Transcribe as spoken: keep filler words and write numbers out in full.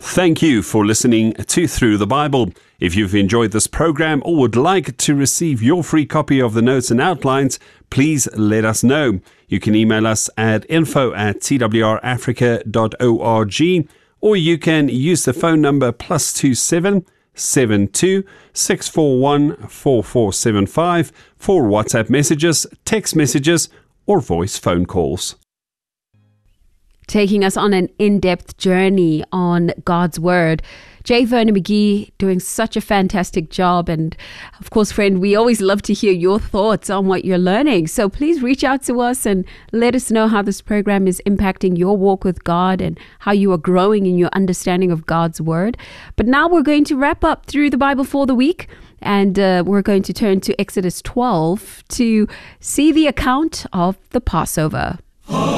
Thank you for listening to Through the Bible. If you've enjoyed this program or would like to receive your free copy of the notes and outlines, please let us know. You can email us at info at t w r africa dot org, or you can use the phone number plus two seven seven two six four one four four seven five for WhatsApp messages, text messages, or voice phone calls. Taking us on an in-depth journey on God's Word. J. Vernon McGee doing such a fantastic job. And of course, friend, we always love to hear your thoughts on what you're learning. So please reach out to us and let us know how this program is impacting your walk with God and how you are growing in your understanding of God's Word. But now we're going to wrap up Through the Bible for the week. And uh, we're going to turn to Exodus twelve to see the account of the Passover.